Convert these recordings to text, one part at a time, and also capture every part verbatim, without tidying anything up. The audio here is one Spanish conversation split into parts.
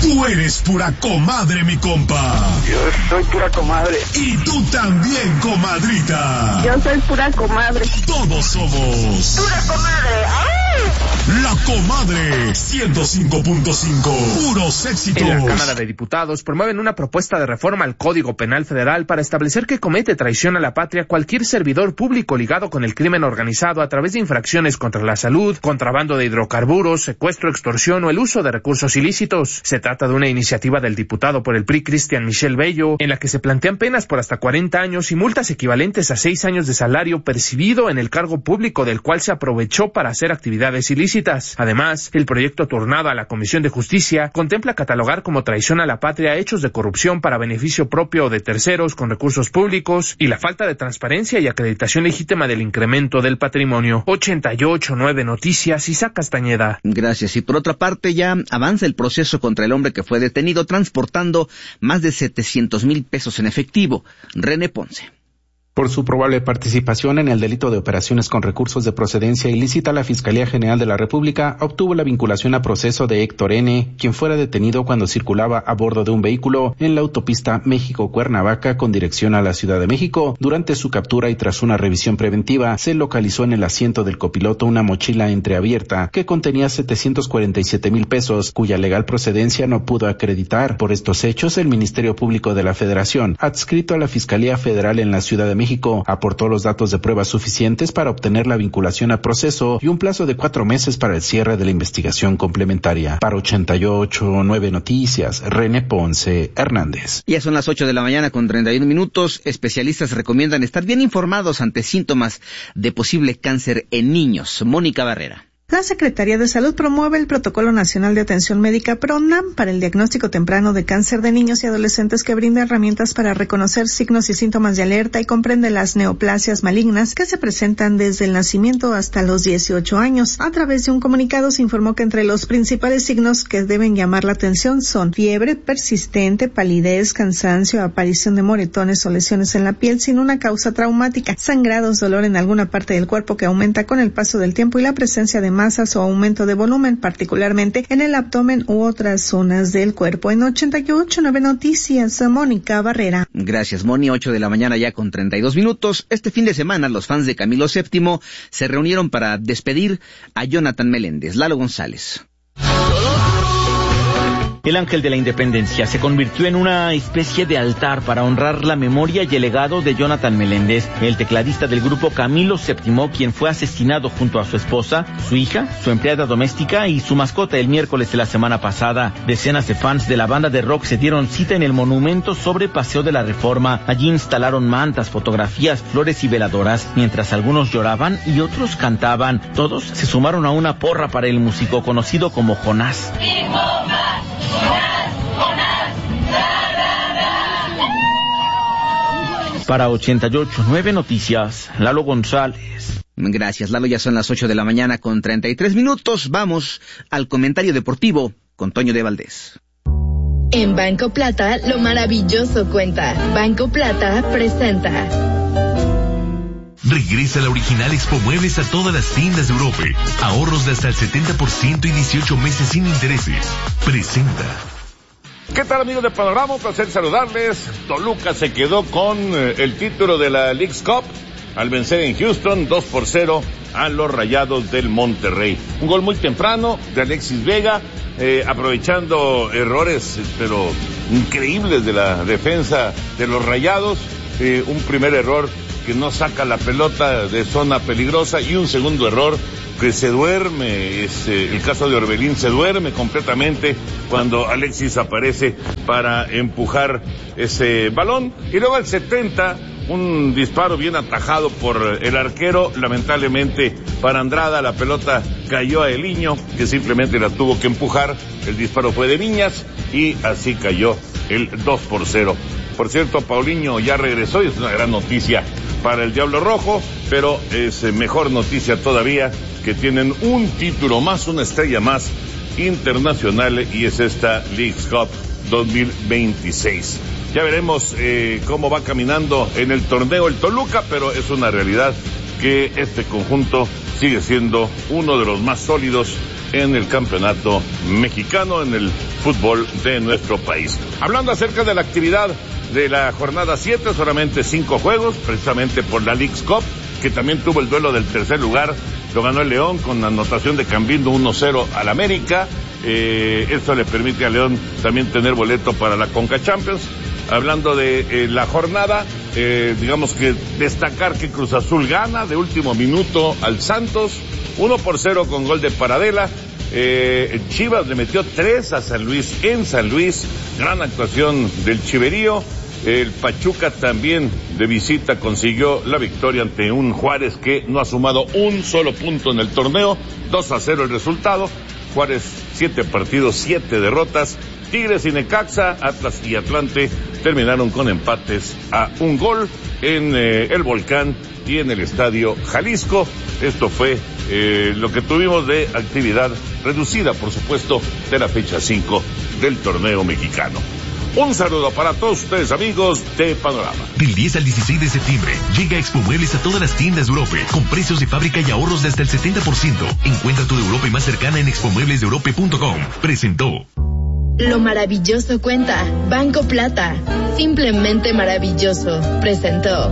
Tú eres pura comadre, mi compa. Yo soy pura comadre. Y tú también, comadrita. Yo soy pura comadre. Todos somos pura comadre. ¡Ay! La Comadre ciento cinco punto cinco. Puros éxitos. En la Cámara de Diputados promueven una propuesta de reforma al Código Penal Federal para establecer que comete traición a la patria cualquier servidor público ligado con el crimen organizado a través de infracciones contra la salud, contrabando de hidrocarburos, secuestro, extorsión o el uso de recursos ilícitos. Se trata de una iniciativa del diputado por el P R I Cristian Michel Bello, en la que se plantean penas por hasta cuarenta años y multas equivalentes a seis años de salario percibido en el cargo público del cual se aprovechó para hacer actividades ilícitas. Además, el proyecto turnado a la Comisión de Justicia contempla catalogar como traición a la patria hechos de corrupción para beneficio propio o de terceros con recursos públicos y la falta de transparencia y acreditación legítima del incremento del patrimonio. ochenta y ocho punto nueve Noticias, Isaac Castañeda. Gracias. Y por otra parte, ya avanza el proceso contra el hombre que fue detenido transportando más de setecientos mil pesos en efectivo. René Ponce. Por su probable participación en el delito de operaciones con recursos de procedencia ilícita, la Fiscalía General de la República obtuvo la vinculación a proceso de Héctor N., quien fuera detenido cuando circulaba a bordo de un vehículo en la autopista México-Cuernavaca con dirección a la Ciudad de México. Durante su captura y tras una revisión preventiva, se localizó en el asiento del copiloto una mochila entreabierta que contenía setecientos cuarenta y siete mil pesos, cuya legal procedencia no pudo acreditar. Por estos hechos, el Ministerio Público de la Federación, adscrito a la Fiscalía Federal en la Ciudad de México, México aportó los datos de pruebas suficientes para obtener la vinculación a proceso y un plazo de cuatro meses para el cierre de la investigación complementaria. Para ochenta y ocho punto nueve Noticias, René Ponce Hernández. Ya son las ocho de la mañana con treinta y uno minutos. Especialistas recomiendan estar bien informados ante síntomas de posible cáncer en niños. Mónica Barrera. La Secretaría de Salud promueve el Protocolo Nacional de Atención Médica PRONAM para el diagnóstico temprano de cáncer de niños y adolescentes, que brinda herramientas para reconocer signos y síntomas de alerta y comprende las neoplasias malignas que se presentan desde el nacimiento hasta los dieciocho años. A través de un comunicado se informó que entre los principales signos que deben llamar la atención son fiebre persistente, palidez, cansancio, aparición de moretones o lesiones en la piel sin una causa traumática, sangrados, dolor en alguna parte del cuerpo que aumenta con el paso del tiempo y la presencia de masas o aumento de volumen, particularmente en el abdomen u otras zonas del cuerpo. En ochenta y ocho punto nueve Noticias, Mónica Barrera. Gracias, Moni. ocho de la mañana ya con treinta y dos minutos. Este fin de semana los fans de Camilo séptimo se reunieron para despedir a Jonathan Meléndez. Lalo González. El Ángel de la Independencia se convirtió en una especie de altar para honrar la memoria y el legado de Jonathan Meléndez, el tecladista del grupo Camilo séptimo, quien fue asesinado junto a su esposa, su hija, su empleada doméstica y su mascota el miércoles de la semana pasada. Decenas de fans de la banda de rock se dieron cita en el monumento sobre Paseo de la Reforma. Allí instalaron mantas, fotografías, flores y veladoras, mientras algunos lloraban y otros cantaban. Todos se sumaron a una porra para el músico conocido como Jonás. Para ochenta y ocho punto nueve Noticias, Lalo González. Gracias, Lalo. Ya son las ocho de la mañana con treinta y tres minutos. Vamos al comentario deportivo con Toño de Valdés. En Banco Plata, lo maravilloso cuenta. Banco Plata presenta. Regresa la original Expo Muebles a todas las tiendas de Europa. Ahorros de hasta el setenta por ciento y dieciocho meses sin intereses. Presenta. ¿Qué tal, amigos de Panorama? Un placer saludarles. Toluca se quedó con eh, el título de la Leagues Cup al vencer en Houston dos por cero a los Rayados del Monterrey. Un gol muy temprano de Alexis Vega, eh, aprovechando errores, pero increíbles de la defensa de los Rayados. Eh, un primer error que no saca la pelota de zona peligrosa y un segundo error que se duerme, es eh, el caso de Orbelín, se duerme completamente cuando Alexis aparece para empujar ese balón. Y luego al setenta, un disparo bien atajado por el arquero, lamentablemente para Andrada la pelota cayó a Eliño, que simplemente la tuvo que empujar. El disparo fue de Viñas y así cayó el dos por cero. Por cierto, Paulinho ya regresó y es una gran noticia para el Diablo Rojo, pero es mejor noticia todavía que tienen un título más, una estrella más internacional, y es esta Leagues Cup dos mil veintiséis. Ya veremos eh, cómo va caminando en el torneo el Toluca, pero es una realidad que este conjunto sigue siendo uno de los más sólidos en el campeonato mexicano, en el fútbol de nuestro país. Hablando acerca de la actividad de la jornada siete, solamente cinco juegos, precisamente por la Leagues Cup, que también tuvo el duelo del tercer lugar, lo ganó el León con anotación de Cambindo uno cero al América. Eh, esto le permite a León también tener boleto para la Conca Champions. Hablando de eh, la jornada, eh, digamos que destacar que Cruz Azul gana de último minuto al Santos, uno por cero con gol de Paradela. Eh, Chivas le metió tres a San Luis en San Luis, gran actuación del Chiverío. El Pachuca también de visita consiguió la victoria ante un Juárez que no ha sumado un solo punto en el torneo, dos a cero el resultado. Juárez, siete partidos, siete derrotas. Tigres y Necaxa, Atlas y Atlante terminaron con empates a un gol en eh, el Volcán y en el Estadio Jalisco. Esto fue eh, lo que tuvimos de actividad reducida, por supuesto, de la fecha cinco del torneo mexicano. Un saludo para todos ustedes, amigos de Panorama. Del diez al dieciséis de septiembre, llega Expo Muebles a todas las tiendas de Europe, con precios de fábrica y ahorros de hasta el setenta por ciento. Encuentra tu de Europe más cercana en expo muebles de europe punto com. Presentó. Lo maravilloso cuenta. Banco Plata. Simplemente maravilloso. Presentó.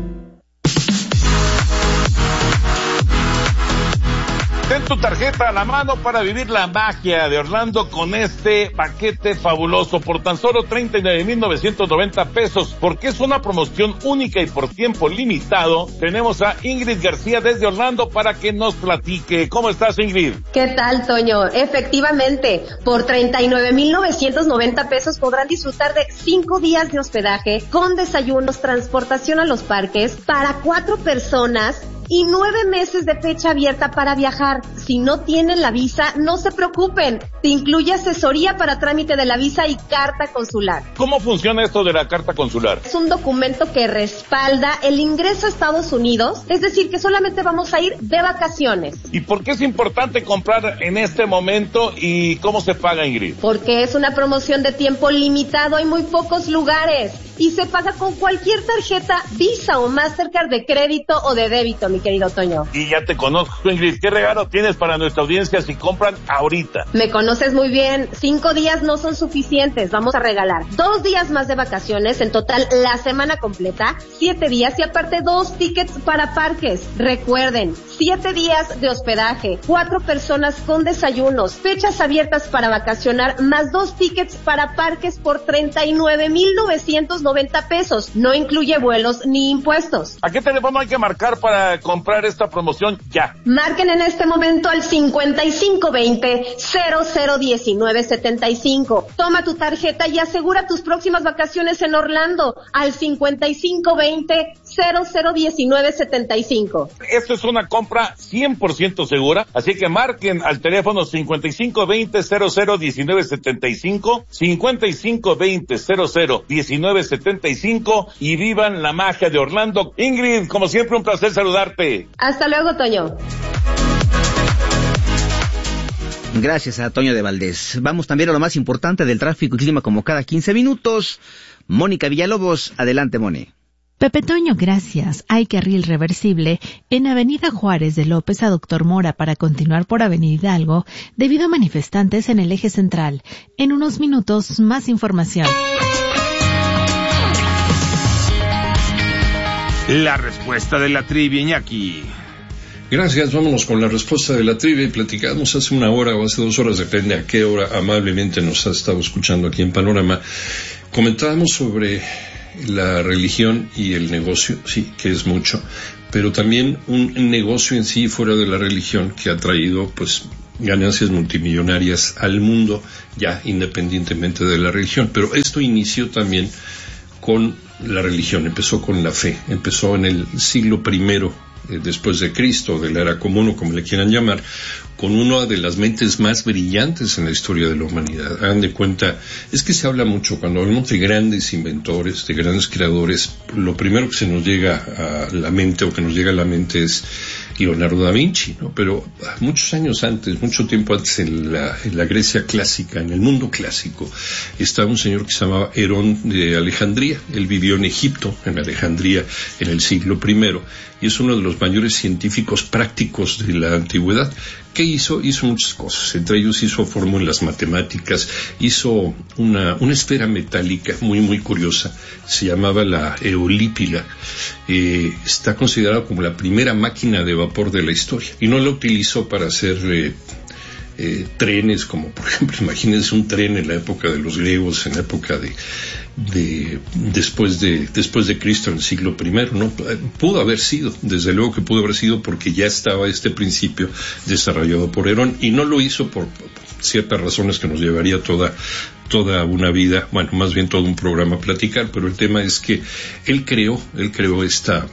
Ten tu tarjeta a la mano para vivir la magia de Orlando con este paquete fabuloso por tan solo treinta y nueve mil novecientos noventa pesos, porque es una promoción única y por tiempo limitado. Tenemos a Ingrid García desde Orlando para que nos platique. ¿Cómo estás, Ingrid? ¿Qué tal, Toño? Efectivamente, por treinta y nueve mil novecientos noventa pesos podrán disfrutar de cinco días de hospedaje con desayunos, transportación a los parques para cuatro personas y nueve meses de fecha abierta para viajar. Si no tienen la visa, no se preocupen. Te incluye asesoría para trámite de la visa y carta consular. ¿Cómo funciona esto de la carta consular? Es un documento que respalda el ingreso a Estados Unidos, es decir, que solamente vamos a ir de vacaciones. ¿Y por qué es importante comprar en este momento y cómo se paga, Ingrid? Porque es una promoción de tiempo limitado, hay muy pocos lugares y se paga con cualquier tarjeta Visa o Mastercard de crédito o de débito, mi querido Toño. Y ya te conozco, Ingrid. ¿Qué regalo tienes para nuestra audiencia si compran ahorita? Me conoces muy bien. Cinco días no son suficientes. Vamos a regalar dos días más de vacaciones, en total la semana completa, siete días y aparte dos tickets para parques. Recuerden, siete días de hospedaje, cuatro personas con desayunos, fechas abiertas para vacacionar, más dos tickets para parques por treinta y nueve mil novecientos noventa pesos. No incluye vuelos ni impuestos. ¿A qué teléfono hay que marcar para comprar esta promoción ya? Marquen en este momento al cincuenta y cinco veinte cero cero diecinueve setenta y cinco. Toma tu tarjeta y asegura tus próximas vacaciones en Orlando al cincuenta y cinco veinte cero cero diecinueve setenta y cinco. Esto es una compra cien por ciento segura, así que marquen al teléfono cincuenta y cinco veinte cero cero diecinueve setenta y cinco, cincuenta y cinco veinte cero cero diecinueve setenta y cinco y vivan la magia de Orlando. Ingrid, como siempre, un placer saludarte. Hasta luego, Toño. Gracias a Toño de Valdés. Vamos también a lo más importante del tráfico y clima como cada quince minutos. Mónica Villalobos, adelante, Moni. Pepe Toño, gracias. Hay carril reversible en Avenida Juárez de López a Doctor Mora para continuar por Avenida Hidalgo debido a manifestantes en el eje central. En unos minutos, más información. La respuesta de la trivia, Iñaki. Gracias, vámonos con la respuesta de la trivia y platicamos hace una hora o hace dos horas, depende a qué hora amablemente nos ha estado escuchando aquí en Panorama. Comentábamos sobre la religión y el negocio, sí, que es mucho, pero también un negocio en sí fuera de la religión que ha traído pues ganancias multimillonarias al mundo, ya independientemente de la religión. Pero esto inició también con la religión, empezó con la fe, empezó en el siglo primero eh, después de Cristo, de la era común o como le quieran llamar, con una de las mentes más brillantes en la historia de la humanidad. Hagan de cuenta, es que se habla mucho, cuando hablamos de grandes inventores, de grandes creadores, lo primero que se nos llega a la mente o que nos llega a la mente es Leonardo da Vinci, ¿no? Pero muchos años antes, mucho tiempo antes, en la, en la Grecia clásica, en el mundo clásico, estaba un señor que se llamaba Herón de Alejandría. Él vivió en Egipto, en Alejandría, en el siglo primero, y es uno de los mayores científicos prácticos de la antigüedad. ¿Qué hizo? Hizo muchas cosas. Entre ellos hizo fórmulas matemáticas, hizo una, una esfera metálica muy, muy curiosa. Se llamaba la eolípila. Eh, está considerada como la primera máquina de vapor de la historia. Y no la utilizó para hacer eh, eh, trenes, como por ejemplo, imagínense un tren en la época de los griegos, en la época de... de después de después de Cristo en el siglo primero, no pudo haber sido, desde luego que pudo haber sido, porque ya estaba este principio desarrollado por Herón, y no lo hizo por ciertas razones que nos llevaría toda toda una vida, bueno, más bien todo un programa a platicar, pero el tema es que él creó él creó esta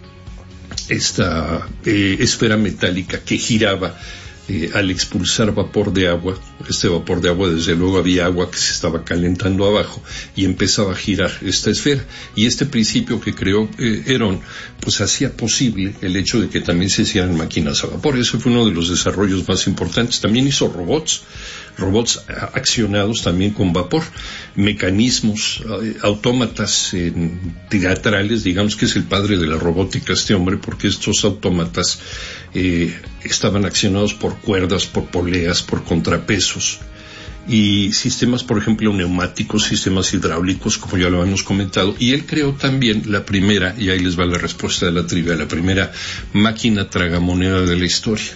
esta eh, esfera metálica que giraba Eh, al expulsar vapor de agua. Este vapor de agua, desde luego, había agua que se estaba calentando abajo y empezaba a girar esta esfera. Y este principio que creó eh, Herón, pues hacía posible el hecho de que también se hicieran máquinas a vapor. Ese fue uno de los desarrollos más importantes. También hizo robots, robots accionados también con vapor, mecanismos, eh, autómatas eh, teatrales, digamos que es el padre de la robótica este hombre, porque estos autómatas eh, estaban accionados por cuerdas, por poleas, por contrapesos, y sistemas, por ejemplo, neumáticos, sistemas hidráulicos, como ya lo hemos comentado. Y él creó también la primera, y ahí les va la respuesta de la trivia, la primera máquina tragamoneda de la historia.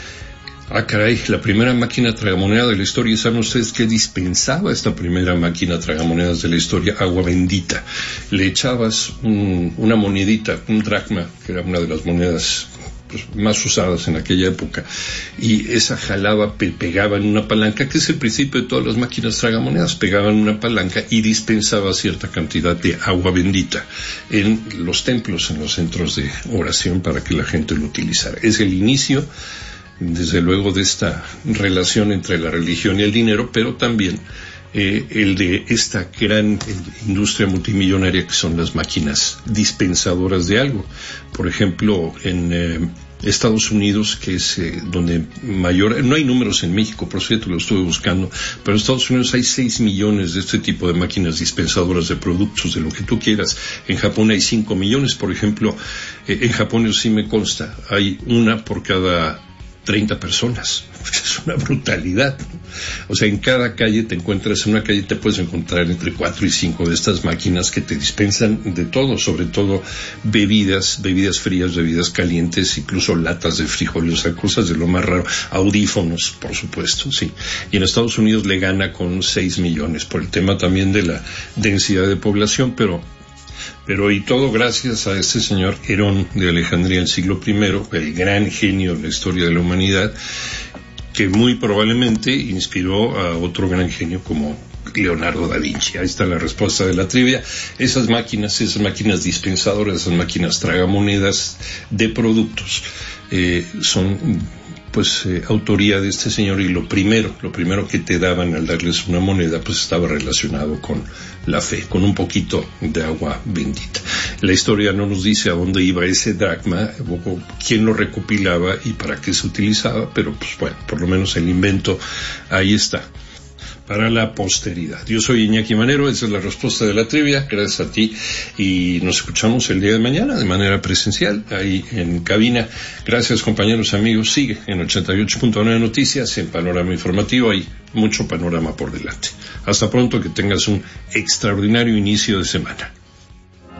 Ah, caray, la primera máquina tragamoneda de la historia. ¿Saben ustedes qué dispensaba esta primera máquina tragamonedas de la historia? Agua bendita. Le echabas un, una monedita, un dracma, que era una de las monedas pues, más usadas en aquella época, y esa jalaba, pe pegaba en una palanca, que es el principio de todas las máquinas tragamonedas, pegaban una palanca y dispensaba cierta cantidad de agua bendita en los templos, en los centros de oración, para que la gente lo utilizara. Es el inicio, desde luego, de esta relación entre la religión y el dinero, pero también eh, el de esta gran eh, industria multimillonaria que son las máquinas dispensadoras de algo. Por ejemplo, en eh, Estados Unidos, que es eh, donde mayor, no hay números en México, por cierto, lo estuve buscando, pero en Estados Unidos hay seis millones de este tipo de máquinas dispensadoras de productos, de lo que tú quieras. En Japón hay cinco millones, por ejemplo. Eh, en Japón, eso sí me consta, hay una por cada treinta personas. Es una brutalidad. O sea, en cada calle te encuentras, en una calle te puedes encontrar entre cuatro y cinco de estas máquinas que te dispensan de todo, sobre todo bebidas, bebidas frías, bebidas calientes, incluso latas de frijoles, o sea, cosas de lo más raro. Audífonos, por supuesto, sí. Y en Estados Unidos le gana con seis millones por el tema también de la densidad de población, pero Pero y todo gracias a este señor Herón de Alejandría del siglo primero, el gran genio de la historia de la humanidad, que muy probablemente inspiró a otro gran genio como Leonardo da Vinci. Ahí está la respuesta de la trivia. Esas máquinas, esas máquinas dispensadoras, esas máquinas tragamonedas de productos, eh, son pues eh, autoría de este señor, y lo primero, lo primero que te daban al darles una moneda, pues estaba relacionado con la fe, con un poquito de agua bendita. La historia no nos dice a dónde iba ese dracma, o quién lo recopilaba y para qué se utilizaba, pero pues bueno, por lo menos el invento ahí está, para la posteridad. Yo soy Iñaki Manero, esa es la respuesta de la trivia, gracias a ti, y nos escuchamos el día de mañana de manera presencial, ahí en cabina. Gracias, compañeros, amigos. Sigue en ochenta y ocho punto nueve Noticias, en Panorama Informativo, hay mucho panorama por delante. Hasta pronto, que tengas un extraordinario inicio de semana.